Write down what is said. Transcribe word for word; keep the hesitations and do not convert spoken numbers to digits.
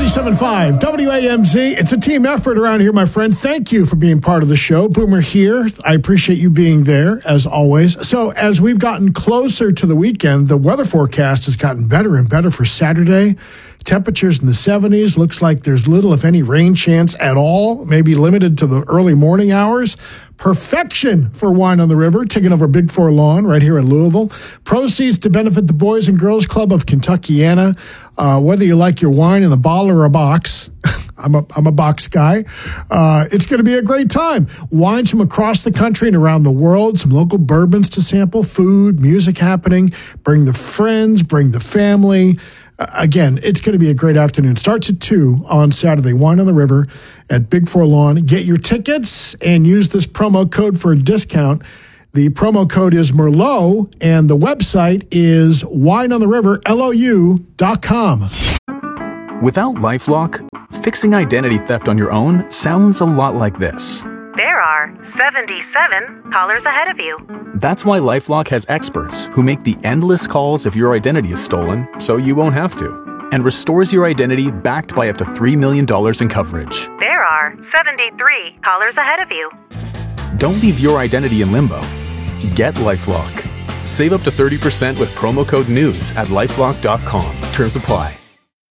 ninety-seven point five W A M Z. It's a team effort around here, my friend. Thank you for being part of the show. Boomer here. I appreciate you being there, as always. So as we've gotten closer to the weekend, the weather forecast has gotten better and better for Saturday. Temperatures in the seventies. Looks like there's little, if any, rain chance at all, maybe limited to the early morning hours. Perfection for Wine on the River, taking over Big Four Lawn right here in Louisville. Proceeds to benefit the Boys and Girls Club of Kentuckiana. Uh, whether you like your wine in a bottle or a box, I'm a I'm a box guy. Uh, it's going to be a great time. Wines from across the country and around the world, some local bourbons to sample, food, music happening. Bring the friends, bring the family. Uh, again, it's going to be a great afternoon. Starts at two on Saturday. Wine on the River at Big Four Lawn. Get your tickets and use this promo code for a discount. The promo code is Merlot, and the website is wine on the river L O U dot com. Without LifeLock, fixing identity theft on your own sounds a lot like this. There are seventy-seven callers ahead of you. That's why LifeLock has experts who make the endless calls if your identity is stolen, so you won't have to, and restores your identity backed by up to three million dollars in coverage. There are seventy-three callers ahead of you. Don't leave your identity in limbo. Get LifeLock. Save up to thirty percent with promo code NEWS at lifelock dot com. Terms apply.